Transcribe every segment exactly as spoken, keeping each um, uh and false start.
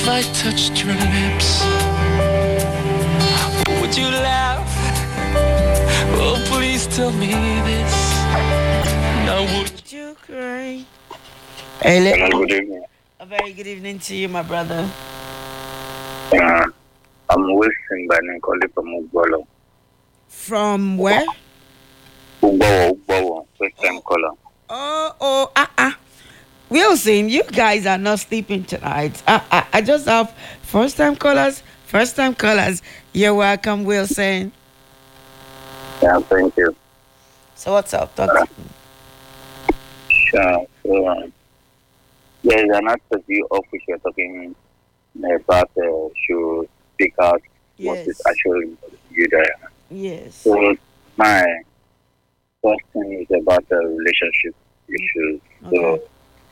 if I touched your lips? Would you laugh? Oh, please tell me this. Now would you cry? Hello. Good evening. A very good evening to you, my brother. Uh, I'm Wilson by name calling from Ugbolo. From where? Ugbowo, Ugbowo, first time caller. Oh, oh, ah, uh, ah. Uh. Wilson, you guys are not sleeping tonight. Uh, uh, I just have first time callers, first time callers. You're welcome, Wilson. Yeah, thank you. So what's up? Talk uh, to me. Sure. So, um, there is an aspect of which you're talking about uh, should speak out Yes. what is actually you there. Yes. So my first thing is about the relationship issues. Okay. So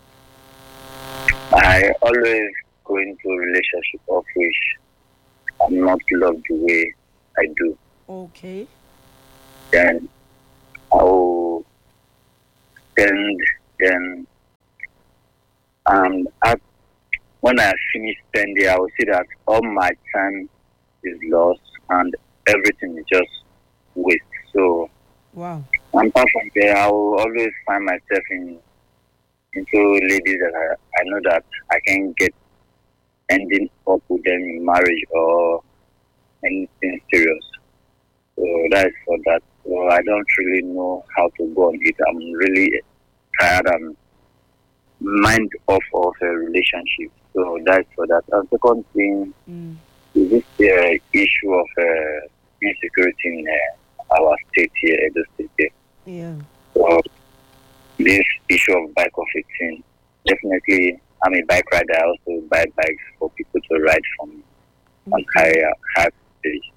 I always go into a relationship of which I'm not loved the way I do. Okay. Then I'll spend then and at, when I finish spending, I will see that all my time is lost and everything is just waste. So Wow. and apart from there, I will always find myself in into ladies that I, I know that I can get ending up with them in marriage or anything serious. So that's for that. So I don't really know how to go on it. I'm really tired and mind off of a relationship. So that's for that. And second thing Mm. is this uh, issue of uh, insecurity in uh, our state here, Edo State here. Yeah. So this issue of bike of eighteen, definitely I'm a bike rider. I also buy bikes for people to ride from on higher high stage.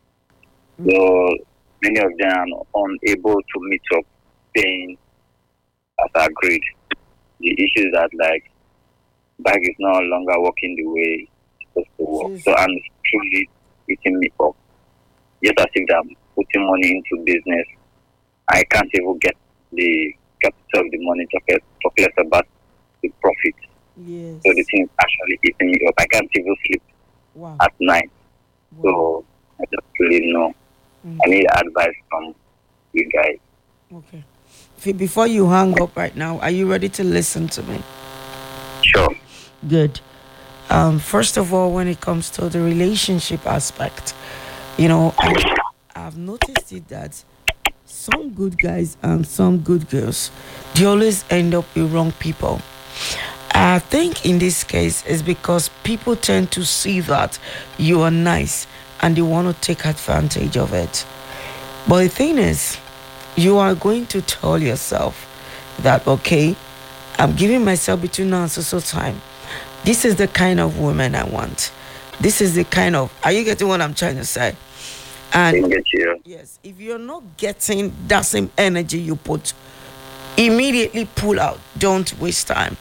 So many of them are unable to meet up paying as agreed. The issue is that like bike is no longer working the way it's supposed to work. Yes. So I'm truly eating me up. Just as if I'm putting money into business, I can't even get the capital of the money to get talk less about the profit. Yes. So the thing is actually eating me up. I can't even sleep Wow. at night. Wow. So I don't really know. Mm. I need advice from you guys. Okay. F- Before you hang up right now, are you ready to listen to me? Sure. Good. Um, first of all, when it comes to the relationship aspect, you know, I, I've noticed it that some good guys and some good girls, they always end up with wrong people. I think in this case it's because people tend to see that you are nice and they want to take advantage of it. But the thing is, you are going to tell yourself that, okay, I'm giving myself between now and so so time. This is the kind of woman I want. This is the kind of, are you getting what I'm trying to say? I And can get you. yes, if you're not getting that same energy you put, immediately pull out. Don't waste time.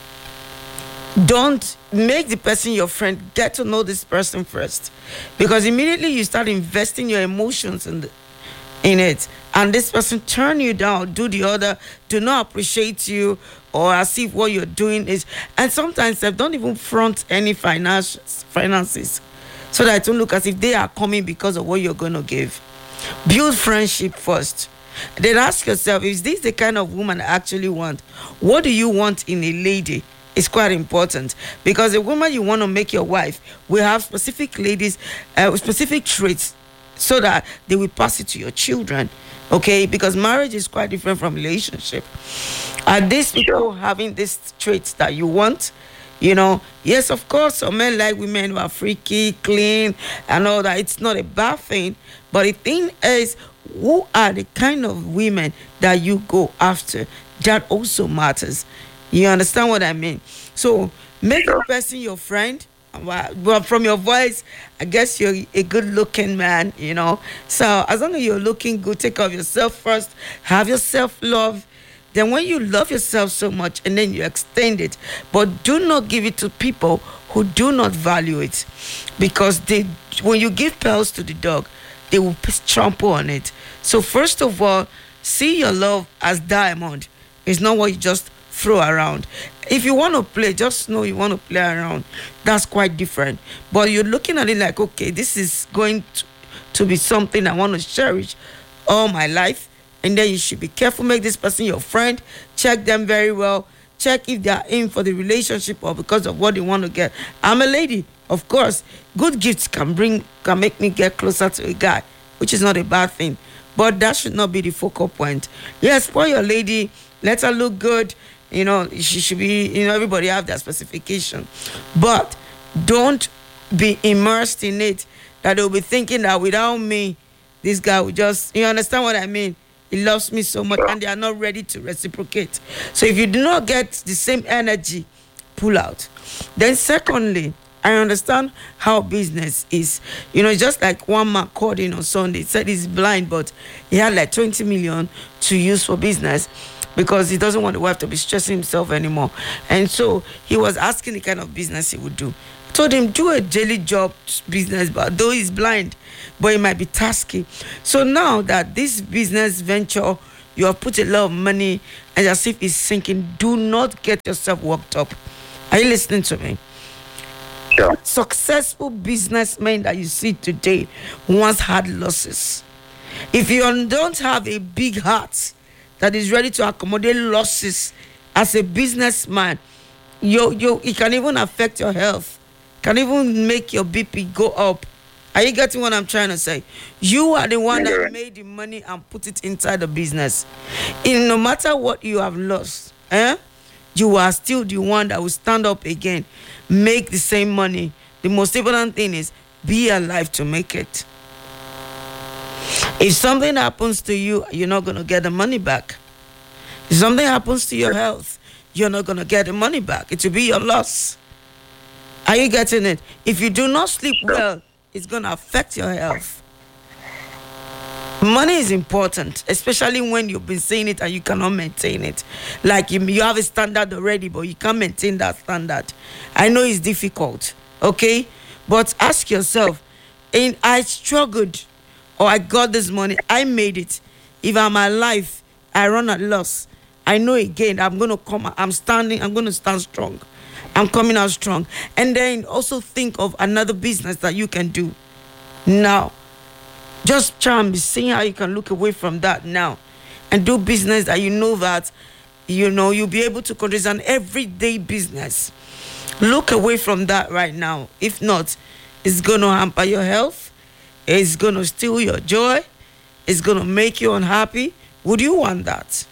Don't make the person your friend. Get to know this person first, because immediately you start investing your emotions in the, in it, and this person turn you down, do the other, do not appreciate you, or as if what you're doing is, and sometimes they don't even front any finance finances, so that it don't look as if they are coming because of what you're going to give. Build friendship first. Then ask yourself, is this the kind of woman I actually want? What do you want in a lady? It's quite important, because the woman you want to make your wife will have specific ladies, uh, specific traits, so that they will pass it to your children. Okay, because marriage is quite different from relationship. Are these people Sure. having these traits that you want? You know, yes, of course, some men like women who are freaky, clean, and all that. It's not a bad thing. But the thing is, who are the kind of women that you go after? That also matters. You understand what I mean? So make the Sure. person your friend. Well, well, from your voice, I guess you're a good-looking man, you know. So as long as you're looking good, take care of yourself first. Have your self-love. Then when you love yourself so much, and then you extend it, but do not give it to people who do not value it, because they, when you give pearls to the dog, they will trample on it. So first of all, see your love as diamond. It's not what you just throw around. If you want to play, just know you want to play around. That's quite different. But you're looking at it like, okay, this is going to, to be something I want to cherish all my life. And then you should be careful. Make this person your friend. Check them very well. Check if they are in for the relationship or because of what they want to get. I'm a lady, of course. Good gifts can bring, can make me get closer to a guy, which is not a bad thing. But that should not be the focal point. Yes, for your lady, let her look good. You know, she should be, you know, everybody have their specification. But don't be immersed in it that they'll be thinking that without me, this guy will just, you understand what I mean? He loves me so much and they are not ready to reciprocate. So if you do not get the same energy, pull out. Then secondly, I understand how business is. You know, just like one man called in on Sunday, said he's blind, but he had like twenty million to use for business because he doesn't want the wife to be stressing himself anymore. And so he was asking the kind of business he would do. I told him, do a daily job business, but though he's blind, but it might be tasky. So now that this business venture, you have put a lot of money and as if it's sinking, do not get yourself worked up. Are you listening to me? Sure. Successful businessmen that you see today once had losses. If you don't have a big heart that is ready to accommodate losses as a businessman, you, you, it can even affect your health, can even make your B P go up. Are you getting what I'm trying to say? You are the one that made the money and put it inside the business. In no matter what you have lost, eh, you are still the one that will stand up again, make the same money. The most important thing is be alive to make it. If something happens to you, you're not going to get the money back. If something happens to your health, you're not going to get the money back. It will be your loss. Are you getting it? If you do not sleep well, it's going to affect your health. Money is important, especially when you've been saying it and you cannot maintain it. Like you, you have a standard already, but you can't maintain that standard. I know it's difficult, okay? But ask yourself, in I struggled or I got this money, I made it. If I'm alive, I run at loss. I know again, I'm going to come, I'm standing, I'm going to stand strong. I'm coming out strong. And then also think of another business that you can do now. Just try and be seeing how you can look away from that now and do business that you know that, you know, you'll be able to control. It's an everyday business. Look away from that right now. If not, it's going to hamper your health. It's going to steal your joy. It's going to make you unhappy. Would you want that?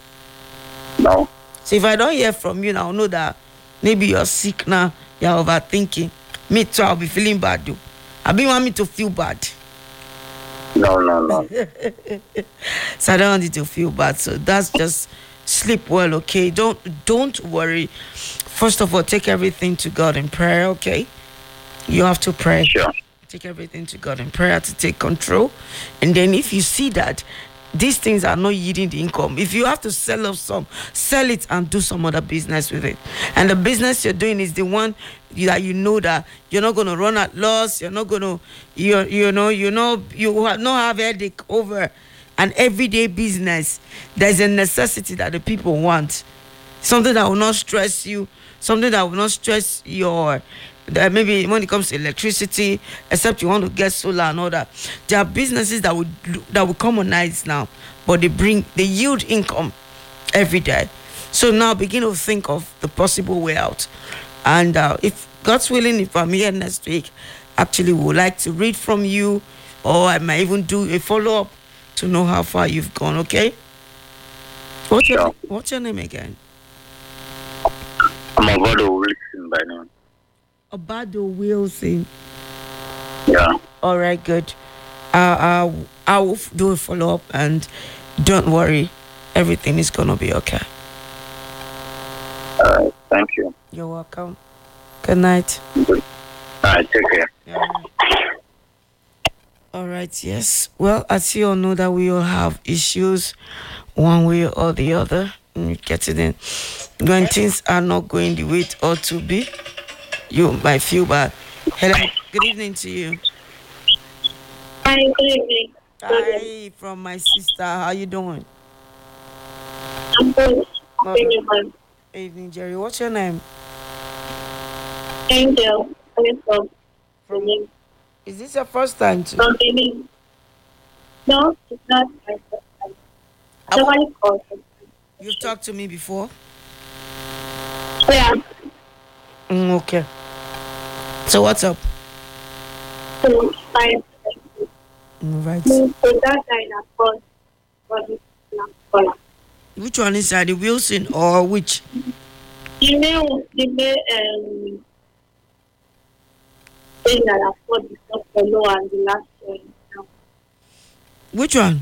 No. So if I don't hear from you now, know that maybe you're sick now, you're overthinking. Me too, I'll be feeling bad, though. I be want me to feel bad. No, no, no. So I don't want you to feel bad. So that's just sleep well, okay? Don't don't worry. First of all, take everything to God in prayer, okay? You have to pray. Sure. Take everything to God in prayer to take control. And then if you see that these things are not yielding the income, if you have to sell off some, sell it and do some other business with it. And the business you're doing is the one that you know that you're not going to run at loss. You're not going to, you you know, you know, you will not have headache over an everyday business. There's a necessity that the people want. Something that will not stress you. Something that will not stress your, that maybe when it comes to electricity, except you want to get solar and all that. There are businesses that will that will commonize now, but they bring they yield income every day. So now begin to think of the possible way out. And uh, if God's willing, if I'm here next week, actually would like to read from you, or I might even do a follow up to know how far you've gone. Okay? What's your Sure. What's your name again? I'm about to listen by now. Obado Wilson. Yeah. All right, good. Uh, uh, I will f- do a follow up, and don't worry, everything is gonna be okay. Uh, thank you. You're welcome. Good night. Good. All right, take care. All right. All right. Yes. Well, as you all know that we all have issues, one way or the other. You get it in. When things are not going the way it ought to be, you might feel bad. Hello. Good evening to you. Hi, good evening. Hi, from my sister. How you doing? I'm good. Okay. Thank you, ma'am. Evening, Jerry. What's your name? Angel. Coming from From Benin. Is this your first time to? From Benin. No, it's not my first time. I wa- Somebody called me. You've talked to me before? Yeah. Mm, okay. So what's up? So, fine. Mm, right. So, that guy that called for this caller. Which one is that? The Wilson or which? The mail, the mail, um, thing that I called before follow and the last one. Now, Which one?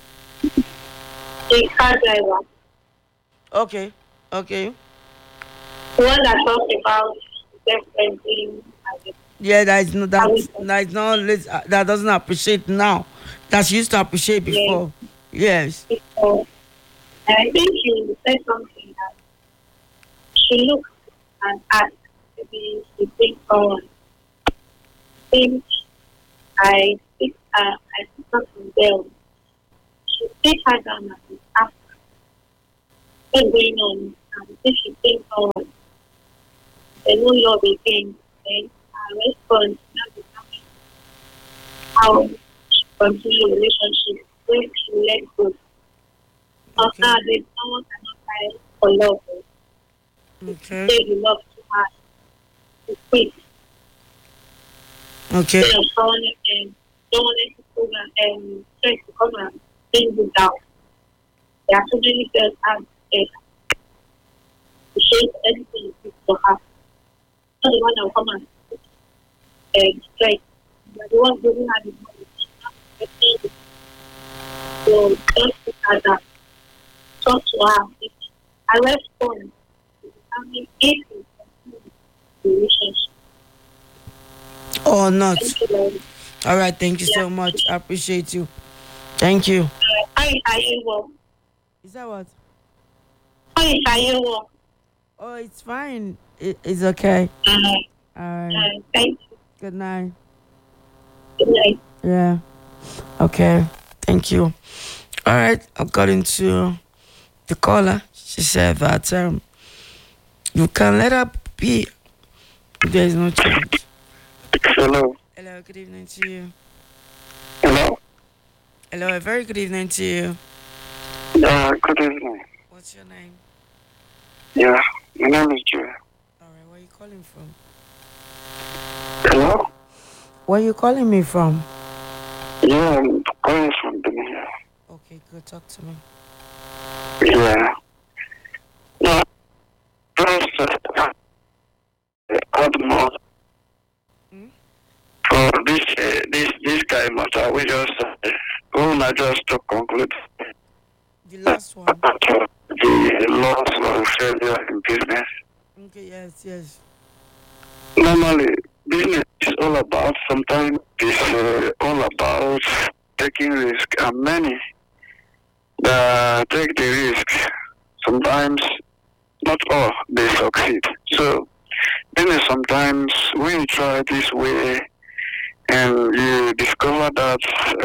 the car driver. Okay. Okay. The one that talked about girlfriend thing and the Yeah, that is no that Wilson. that is not lis- uh, that doesn't appreciate now. That she used to appreciate before. Yes. people. And I think you said something that she looked and asked, maybe she thinks someone. Think I think uh, I think something there. She take her down and ask what's going on. And if she thinks someone, they no love again. Then her response now becoming how she continue the relationship when she let go. Okay. After this, someone cannot fight for love. Okay. Say the love too hard. To quit. Okay. Instead of someone and don't want to program and try to come and bring you down. There are so many girls out there to shape anything you do for her. Not the one that will come and uh, strike. But the one giving her the money. Not expecting it. So just look at that. Talk to her. If I respond to becoming if you continue the relationship. Or not. Thank you very much. All right. Thank you so Yeah. much. I appreciate you. Thank you. How is Ayewo? Is that what? How is Ayewo? Oh, it's fine. It, it's okay. Uh, All right. uh, thank you. Good night. Good night. Yeah. Okay. Thank you. All right. According to the caller, she said that um, you can let her be. There is no change. Hello. Hello. Good evening to you. Hello. Hello. A very good evening to you. Yeah, good evening. What's your name? Yeah, my name is Joe. All right. Where are you calling from? Hello? Where are you calling me from? Yeah, I'm calling from Benin here. Okay. Good. Talk to me. Yeah. Yeah. First, uh, add more. Hmm? For this, uh, this, this guy matter, we just, uh, we not just to conclude The last one. about uh, the loss or failure in business. Okay. Yes. Yes. Normally, business is all about, sometimes it's uh, all about taking risk, and many that take the risk, sometimes not all, they succeed. So, business sometimes when you try this way and you discover that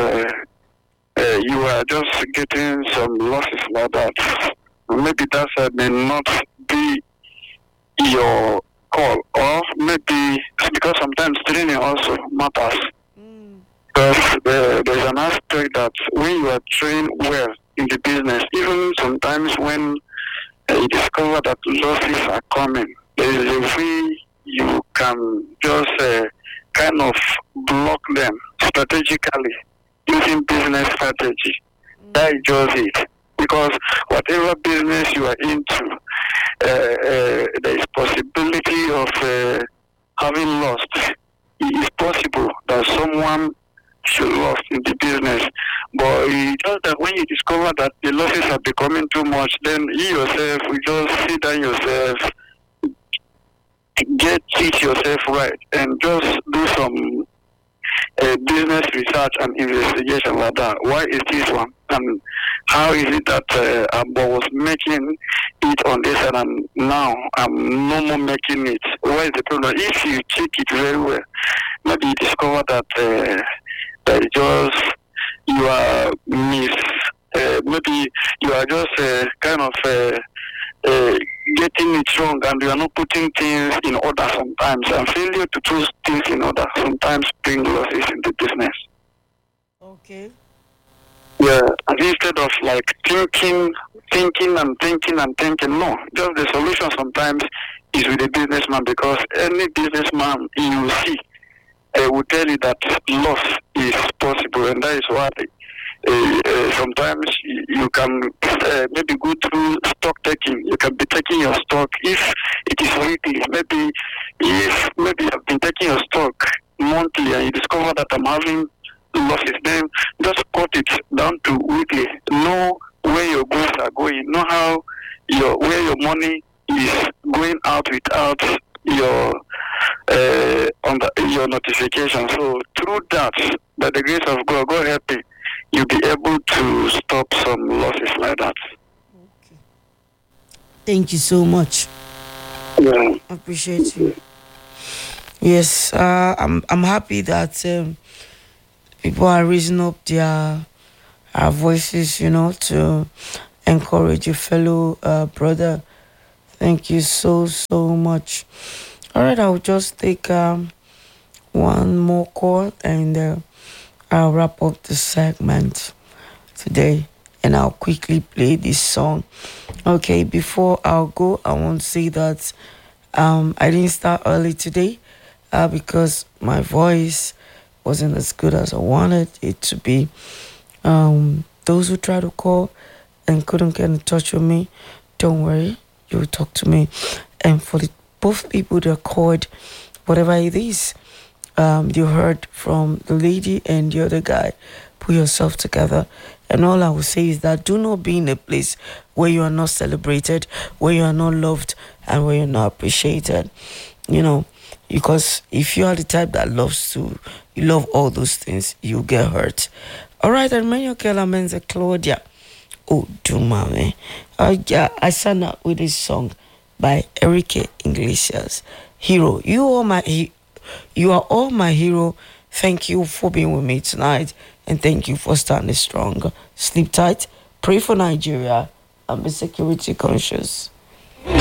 uh, uh, you are just getting some losses like that, maybe that uh, may not be your call, or maybe because sometimes training also matters. Mm. Because uh, there's an aspect that when you are trained well in the business, even sometimes when uh, you discover that losses are coming, there is a way you can just uh, kind of block them strategically using business strategy. That is just it. Because whatever business you are into, uh, uh, there is possibility of uh, having lost. It is possible that someone should lost in the business, but it's just that when you discover that the losses are becoming too much, then you yourself will just sit down yourself, get teach yourself right, and just do some uh, business research and investigation like that. Why is this one? And how is it that uh, I was making it on this side and now I'm no more making it? Why is the problem? If you check it very well, maybe you discover that uh, that just you are miss. Uh, maybe you are just uh, kind of uh, uh, getting it wrong and you are not putting things in order sometimes. And failure to put things in order sometimes bring losses in the business. Okay. Yeah, and instead of like thinking, thinking and thinking and thinking, no, just the solution sometimes is with the businessman, because any businessman you will see uh, will tell you that loss is possible, and that is why uh, uh, sometimes you, you can uh, maybe go through stock taking. You can be taking your stock if it is weekly. Maybe if maybe you've been taking your stock monthly and you discover that I'm having losses, then just cut it down to weekly. Know where your goods are going. Know how your where your money is going out without your uh, on the, your notification. So through that, by the grace of God, God help you, you'll be able to stop some losses like that. Okay. Thank you so much. Yeah. I appreciate you. Yes, uh, I'm I'm happy that um, people are raising up their our voices, you know, to encourage your fellow uh, brother. Thank you so so much. All right, I'll just take um, one more call and uh, I'll wrap up the segment today, and I'll quickly play this song. Okay, before I'll go, I want to say that um, I didn't start early today uh, because my voice wasn't as good as I wanted it to be. Um, those who try to call and couldn't get in touch with me, don't worry, you'll talk to me. And for the both people that called, whatever it is, um, you heard from the lady and the other guy, put yourself together. And all I will say is that do not be in a place where you are not celebrated, where you are not loved, and where you're not appreciated. You know, because if you are the type that loves to, you love all those things, you get hurt. All right, and when you kill a man's Claudia, oh, do mommy. Uh, yeah, I sang out with this song by Enrique Iglesias. Hero, you are my he- you are all my hero. Thank you for being with me tonight, and thank you for standing strong. Sleep tight, pray for Nigeria, and be security conscious.